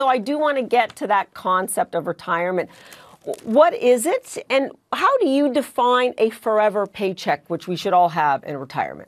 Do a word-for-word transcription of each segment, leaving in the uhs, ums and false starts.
So I do want to get to that concept of retirement. What is it, and how do you define a forever paycheck, which we should all have in retirement?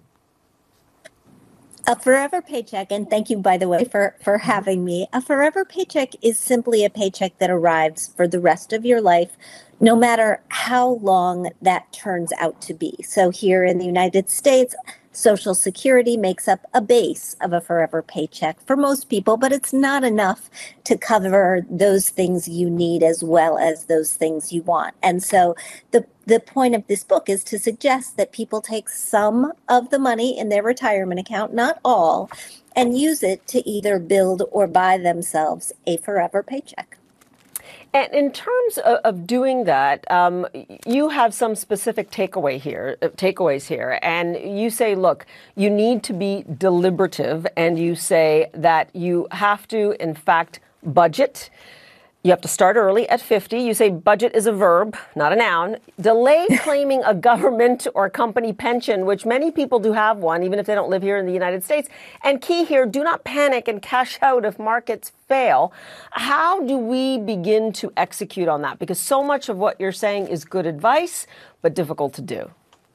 A forever paycheck, and thank you, by the way, for, for having me. A forever paycheck is simply a paycheck that arrives for the rest of your life, no matter how long that turns out to be. So here in the United States, Social Security makes up a base of a forever paycheck for most people, but it's not enough to cover those things you need as well as those things you want. And so the the point of this book is to suggest that people take some of the money in their retirement account, not all, and use it to either build or buy themselves a forever paycheck. And in terms of, of doing that, um, you have some specific takeaway here, uh, takeaways here, and you say, look, you need to be deliberative, and you say that you have to, in fact, budget. You have to start early at fifty. You say budget is a verb, not a noun. Delay claiming a government or company pension, which many people do have one, even if they don't live here in the United States. And key here, do not panic and cash out if markets fail. How do we begin to execute on that? Because so much of what you're saying is good advice, but difficult to do.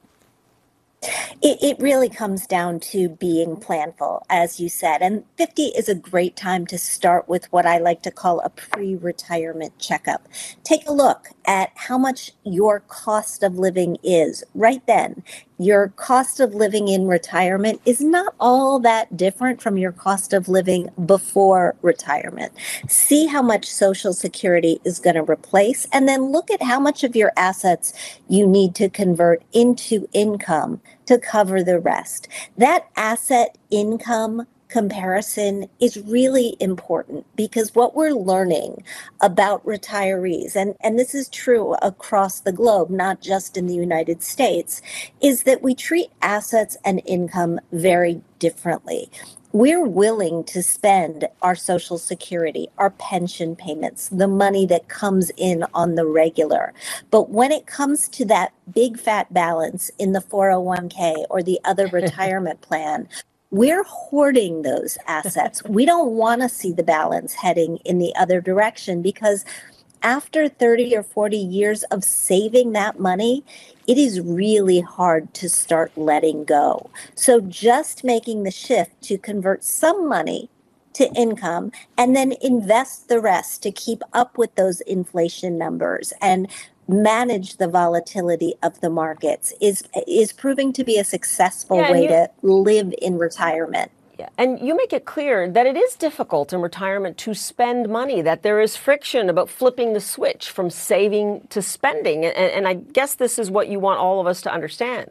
It, it really comes down to being planful, as you said. And fifty is a great time to start with what I like to call a pre-retirement checkup. Take a look at how much your cost of living is right then. Your cost of living in retirement is not all that different from your cost of living before retirement. See how much Social Security is going to replace, and then look at how much of your assets you need to convert into income to cover the rest. That asset income comparison is really important, because what we're learning about retirees, and, and this is true across the globe, not just in the United States, is that we treat assets and income very differently. We're willing to spend our Social Security, our pension payments, the money that comes in on the regular. But when it comes to that big fat balance in the four oh one k or the other retirement plan, we're hoarding those assets. We don't want to see the balance heading in the other direction, because after thirty or forty years of saving that money, it is really hard to start letting go. So just making the shift to convert some money to income and then invest the rest to keep up with those inflation numbers and manage the volatility of the markets is is proving to be a successful yeah, way you, to live in retirement. Yeah, and you make it clear that it is difficult in retirement to spend money, that there is friction about flipping the switch from saving to spending. And, and I guess this is what you want all of us to understand.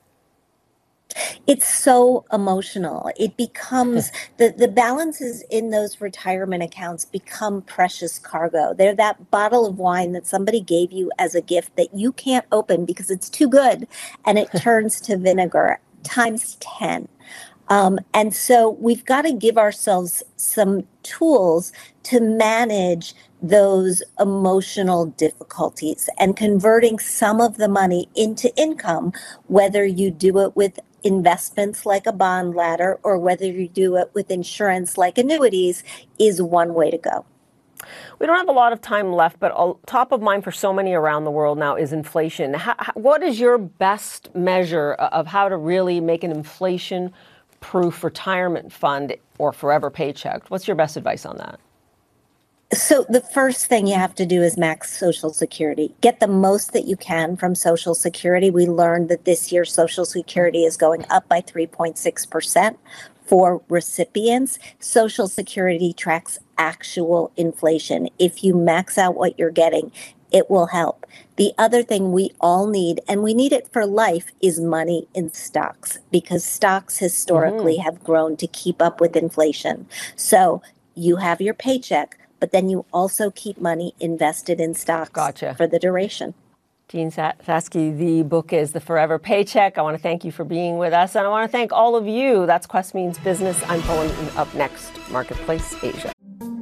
It's so emotional. It becomes, the, the balances in those retirement accounts become precious cargo. They're that bottle of wine that somebody gave you as a gift that you can't open because it's too good, and it turns to vinegar times ten. Um, and so we've got to give ourselves some tools to manage those emotional difficulties and converting some of the money into income, whether you do it with investments like a bond ladder or whether you do it with insurance like annuities, is one way to go. We don't have a lot of time left, but top of mind for so many around the world now is inflation. How, what is your best measure of how to really make an inflation-proof retirement fund or forever paycheck? What's your best advice on that? So the first thing you have to do is max Social Security. Get the most that you can from Social Security. We learned that this year Social Security is going up by three point six percent for recipients. Social Security tracks actual inflation. If you max out what you're getting, it will help. The other thing we all need, and we need it for life, is money in stocks, because stocks historically mm-hmm. have grown to keep up with inflation. So you have your paycheck, but then you also keep money invested in stocks gotcha. for the duration. Jean Sasky, the book is The Forever Paycheck. I want to thank you for being with us, and I want to thank all of you. That's Quest Means Business. I'm pulling up next, Marketplace Asia.